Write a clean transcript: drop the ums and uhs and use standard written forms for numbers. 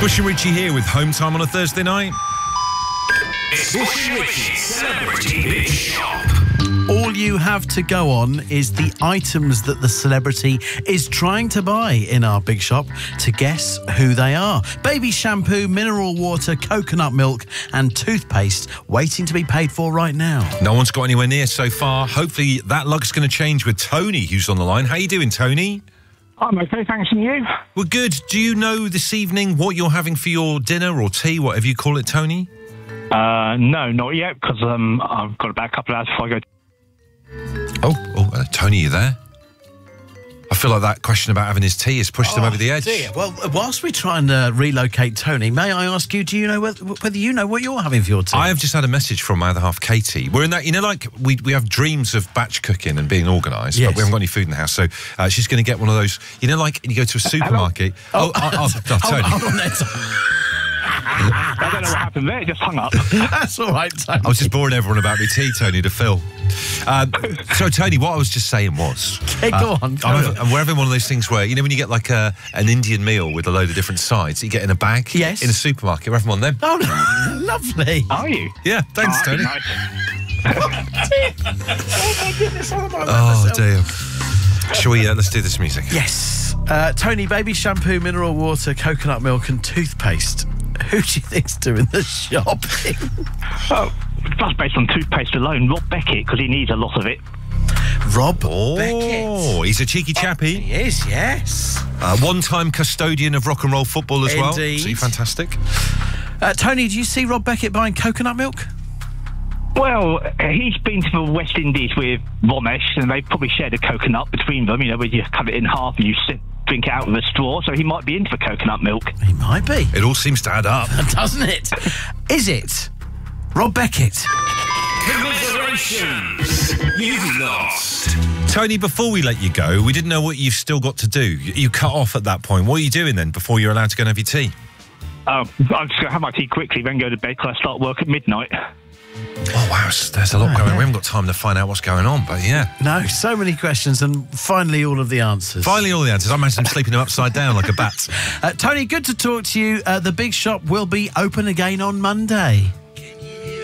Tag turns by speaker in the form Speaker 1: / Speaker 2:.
Speaker 1: Bush and Richie here with Home Time on a Thursday night.
Speaker 2: It's Bush and Richie's Celebrity Big Shop.
Speaker 3: All you have to go on is the items that the celebrity is trying to buy in our big shop to guess who they are. Baby shampoo, mineral water, coconut milk and toothpaste waiting to be paid for right now.
Speaker 1: No one's got anywhere near so far. Hopefully that luck's going to change with Tony, who's on the line. How you doing, Tony?
Speaker 4: I'm okay, thanks, and you?
Speaker 1: Well, good. Do you know this evening what you're having for your dinner or tea, whatever you call it, Tony?
Speaker 4: No, not yet, because I've got about a couple of hours before I go.
Speaker 1: Tony, you there? I feel like that question about having his tea has pushed him over the edge.
Speaker 3: Dear. Well, whilst we try and relocate Tony, may I ask you, do you know whether you know what you're having for your tea?
Speaker 1: I have just had a message from my other half, Katie. We're in that, like we have dreams of batch cooking and being organised,
Speaker 3: yes,
Speaker 1: but we haven't got any food in the house. So she's going to get one of those, like you go to a supermarket.
Speaker 3: Tony.
Speaker 1: Hold
Speaker 3: on there,
Speaker 4: I don't know what happened there, it just hung up.
Speaker 3: That's all right, Tony.
Speaker 1: I was just boring everyone about me tea, Tony, to Phil. So, Tony, what I was just saying was...
Speaker 3: Go on.
Speaker 1: We're having one of those things where, when you get like an Indian meal with a load of different sides, you get in a bag?
Speaker 3: Yes.
Speaker 1: In a supermarket. We're having one of them.
Speaker 3: Oh, no. Lovely.
Speaker 4: Are you?
Speaker 1: Yeah, thanks, Tony.
Speaker 4: Nice.
Speaker 3: Oh, my goodness.
Speaker 1: Oh, dear. Shall we, let's do this music.
Speaker 3: Yes. Tony, baby shampoo, mineral water, coconut milk and toothpaste. Who do you think's doing the shopping?
Speaker 4: That's based on toothpaste alone. Rob Beckett, because he needs a lot of it.
Speaker 3: Rob Beckett.
Speaker 1: Oh, he's a cheeky chappy.
Speaker 3: He is, yes.
Speaker 1: One-time custodian of rock and roll football as well.
Speaker 3: Indeed.
Speaker 1: So fantastic.
Speaker 3: Tony, do you see Rob Beckett buying coconut milk?
Speaker 4: Well, he's been to the West Indies with Romesh, and they probably shared a coconut between them, where you cut it in half and you drink it out with a straw, so he might be into the coconut milk.
Speaker 3: He might be.
Speaker 1: It all seems to add up.
Speaker 3: Doesn't it? Is it Rob Beckett?
Speaker 2: Commiserations! You've lost.
Speaker 1: Tony, before we let you go, we didn't know what you've still got to do. You cut off at that point. What are you doing then before you're allowed to go and have your tea?
Speaker 4: I'm just going to have my tea quickly, then go to bed because I start work at midnight.
Speaker 1: Oh, wow, there's a lot going on. We haven't got time to find out what's going on, but yeah.
Speaker 3: No, so many questions and finally all of the answers.
Speaker 1: Finally all the answers. I imagine I'm sleeping them upside down like a bat.
Speaker 3: Tony, good to talk to you. The big shop will be open again on Monday.